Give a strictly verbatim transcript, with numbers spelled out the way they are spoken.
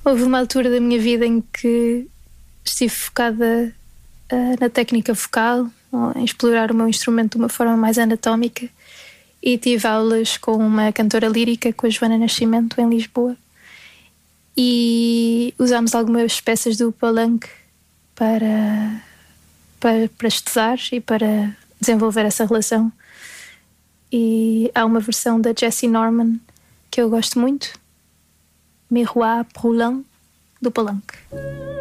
Houve uma altura da minha vida em que estive focada uh, na técnica vocal, em explorar o meu instrumento de uma forma mais anatómica, e tive aulas com uma cantora lírica, com a Joana Nascimento, em Lisboa, e usámos algumas peças do Palanque para, para, para estudar e para desenvolver essa relação. E há uma versão da Jessie Norman que eu gosto muito, Miroir Brûlant, do Palanque.